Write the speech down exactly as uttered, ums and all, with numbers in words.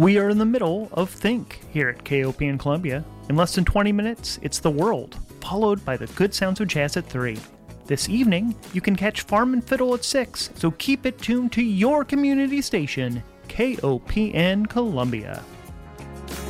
We are in the middle of Think here at K O P in Columbia. In less than twenty minutes, it's The World, followed by the good sounds of jazz at three. This evening, you can catch Farm and Fiddle at six, so keep it tuned to your community station, K O P N Columbia.